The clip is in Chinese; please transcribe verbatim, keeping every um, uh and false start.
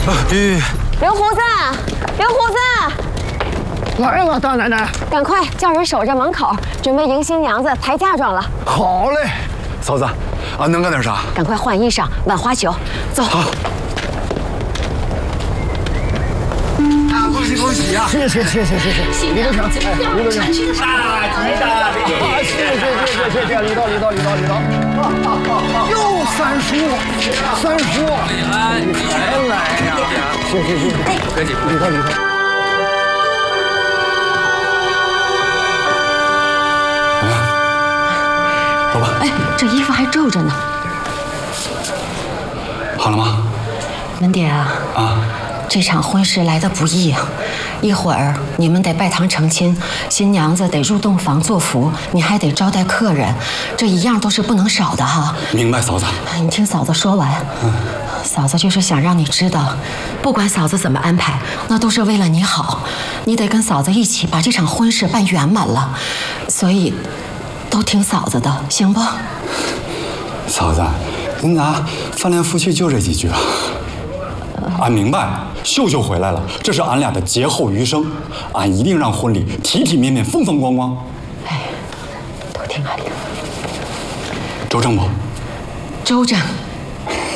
玉， 刘胡子，刘胡子， 来了，大奶奶， 赶快叫人守着门口，准备迎新娘子抬嫁妆了。 好嘞， 嫂子，俺能干点啥？ 赶快换衣裳，挽花球，走。 好。啊，恭喜恭喜呀！ 谢谢谢谢谢谢，李队长，哎，李队长，大吉大利！谢谢谢谢谢谢，李导李导李导李导，又三叔，三叔，你还来呀？谢谢谢谢， 客气， 李导李导。 走吧。 哎，这衣服还皱着呢。 好了吗？ 文蝶啊， 啊， 这场婚事来得不易啊！一会儿你们得拜堂成亲，新娘子得入洞房做福，你还得招待客人，这一样都是不能少的哈。 明白，嫂子。 你听嫂子说完。嗯，嫂子就是想让你知道，不管嫂子怎么安排，那都是为了你好。你得跟嫂子一起把这场婚事办圆满了，所以都听嫂子的，行不？ 嫂子，您咋翻来覆去就这几句啊？俺明白，秀秀回来了，这是俺俩的劫后余生，俺一定让婚礼体体面面、风风光光。 哎，都听俺的。 周正不？ 周正。